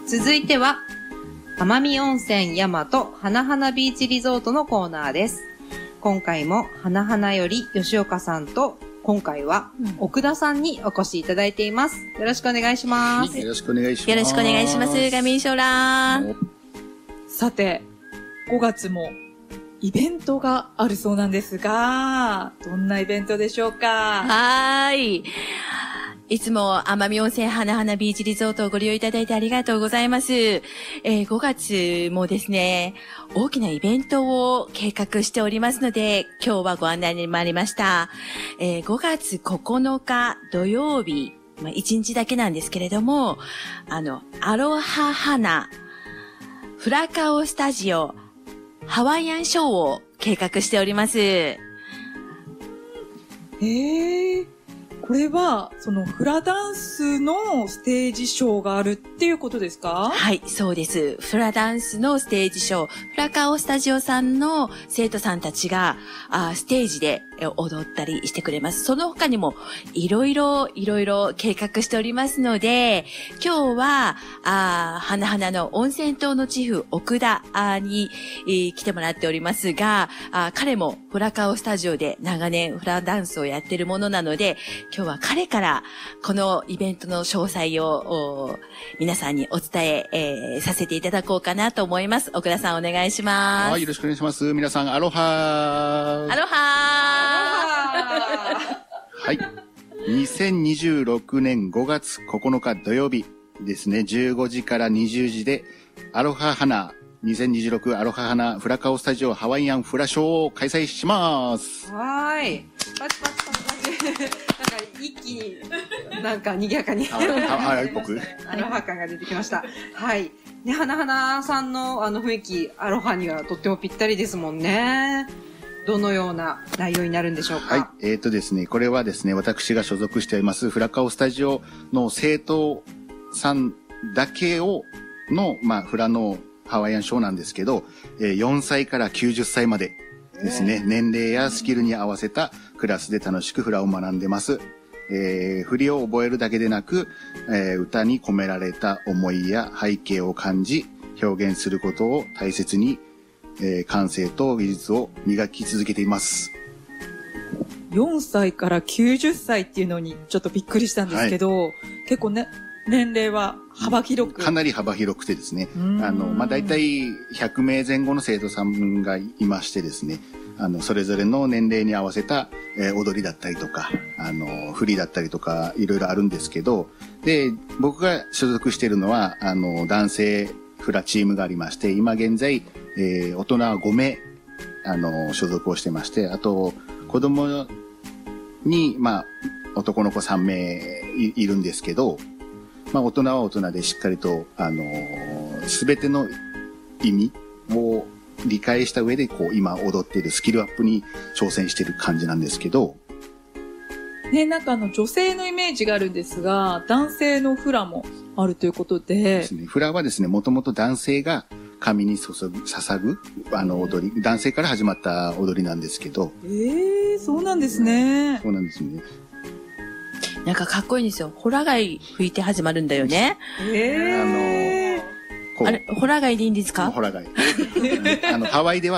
続いては、奄美温泉大和花々ビーチリゾートのコーナーです。今回も花々より吉岡さんと、今回は奥田さんにお越しいただいています。よろしくお願いします。 よろしくお願いします。 よろしくお願いします。ガミンショラー。 さて、5月もイベントがあるそうなんですが、どんなイベントでしょうか？ はーい。いつも奄美温泉花々ビーチリゾートをご利用いただいてありがとうございます。5月もですね、大きなイベントを計画しておりますので、今日はご案内に参りました。5月9日土曜日、1日だけなんですけれども、アロハ花フラカオスタジオハワイアンショーを計画しております。 これは、そのフラダンスのステージショーがあるっていうことですか？ はい、そうです。フラダンスのステージショー、フラカオスタジオさんの生徒さんたちが、ステージで踊ったりしてくれます。その他にも、いろいろ計画しておりますので、今日は、花々の温泉島のチフ、奥田に、来てもらっておりますが、彼もフラカオスタジオで長年フラダンスをやってるものなので、今日は彼からこのイベントの詳細を皆さんにお伝えさせていただこうかなと思います。奥田さんお願いします。 はい、よろしくお願いします。皆さん、アロハー。 アロハー。はい。2026年5月9日土曜日ですね、15時から20時で、アロハ花2026アロハ花フラカオスタジオハワイアンフラショーを開催します。 はーい。パチパチパチパチ。なんか一気に、なんか賑やかに。 ハワイっぽくアロハ感が出てきました。はい。ね、花々さんの雰囲気、アロハにはとってもぴったりですもんね。どのような内容になるんでしょうか？ はい。ですね、これはですね、私が所属しておりますフラカオスタジオの生徒さんだけの、フラのハワイアンショーなんですけど、4歳から90歳までですね、年齢やスキルに合わせたクラスで楽しくフラを学んでます。振りを覚えるだけでなく、歌に込められた思いや背景を感じ、表現することを大切に、感性と技術を磨き続けています。 4歳から90歳っていうのにちょっとびっくりしたんですけど、はい、結構ね、年齢は幅広く。 かなり幅広くてですね、だいたい100名前後の生徒さんがいましてですね、それぞれの年齢に合わせた、踊りだったりとか、振りだったりとか、いろいろあるんですけど、で、僕が所属しているのは、男性フラチームがありまして、今現在、大人は5名、所属をしてまして、あと、子供に、男の子3名 いるんですけど、大人は大人でしっかりと、すべての意味を理解した上で、今踊っているスキルアップに挑戦している感じなんですけど。 ね、なんか女性のイメージがあるんですが、男性のフラもあるということで。 ですね。フラはですね、もともと男性が神に捧ぐ、踊り、男性から始まった踊りなんですけど。 そうなんですね。 そうなんですね。 なんかかっこいいんですよ。ホラ貝吹いて始まるんだよね。あれ、ホラ貝でいいんですか？ ホラ貝。ハワイでは